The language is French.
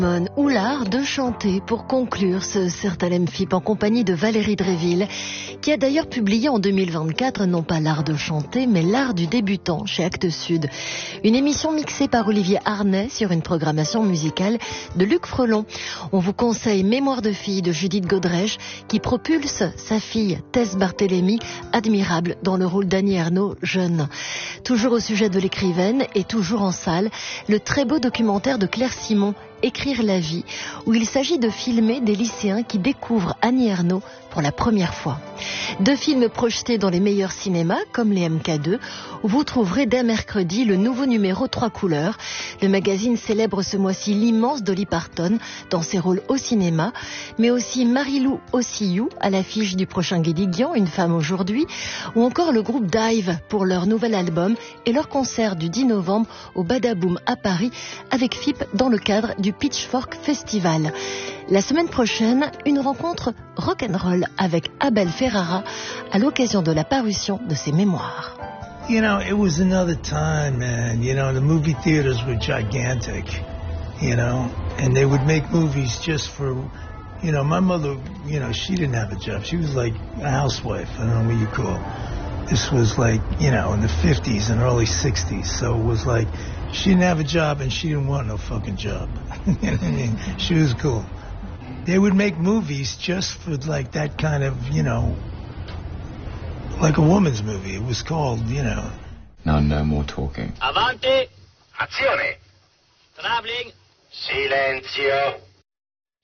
Ou l'art de chanter pour conclure ce Certalem FIP en compagnie de Valérie Dréville, qui a d'ailleurs publié en 2024 non pas l'art de chanter mais l'art du débutant chez Actes Sud. Une émission mixée par Olivier Arnay sur une programmation musicale de Luc Frelon. On vous conseille Mémoire de fille de Judith Godrèche qui propulse sa fille Tess Barthélémy, admirable dans le rôle d'Annie Ernaux jeune. Toujours au sujet de l'écrivaine et toujours en salle, le très beau documentaire de Claire Simon, Écrire la vie, où il s'agit de filmer des lycéens qui découvrent Annie Ernaux pour la première fois. 2 films projetés dans les meilleurs cinémas, comme les MK2, où vous trouverez dès mercredi le nouveau numéro 3 couleurs. Le magazine célèbre ce mois-ci l'immense Dolly Parton dans ses rôles au cinéma, mais aussi Marie-Lou Ossiyou à l'affiche du prochain Guédiguian, Une femme aujourd'hui, ou encore le groupe Dive pour leur nouvel album et leur concert du 10 novembre au Badaboom à Paris avec FIP dans le cadre du Pitchfork Festival. La semaine prochaine, une rencontre rock'n'roll avec Abel Ferrara à l'occasion de la parution de ses mémoires. You know, it was another time, man. You know, the movie theaters were gigantic, you know, and they would make movies just for, you know, my mother, you know, she didn't have a job. She was like a housewife. I don't know what you call it. This was like, you know, in the 50s and early 60s. So it was like, she didn't have a job and she didn't want no fucking job. You know what I mean? She was cool. They would make movies just for like that kind of, you know, like a woman's movie. It was called, you know. Now no more talking. Avanti! Azione! Traveling! Silenzio!